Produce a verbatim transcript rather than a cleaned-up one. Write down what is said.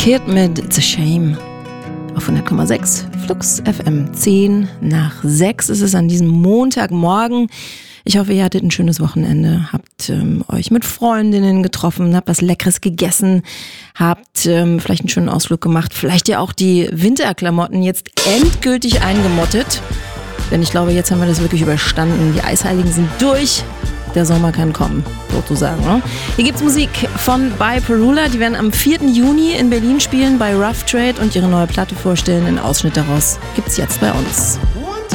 Kid mit It's a Shame auf hundert Komma sechs Flux F M. zehn nach sechs ist es an diesem Montagmorgen. Ich hoffe, ihr hattet ein schönes Wochenende, habt ähm, euch mit Freundinnen getroffen, habt was Leckeres gegessen, habt ähm, vielleicht einen schönen Ausflug gemacht, vielleicht ja auch die Winterklamotten jetzt endgültig eingemottet. Denn ich glaube, jetzt haben wir das wirklich überstanden. Die Eisheiligen sind durch. Der Sommer kann kommen, sozusagen. Ne? Hier gibt's Musik von By Perula. Die werden am vierten Juni in Berlin spielen bei Rough Trade und ihre neue Platte vorstellen. Ein Ausschnitt daraus gibt's jetzt bei uns.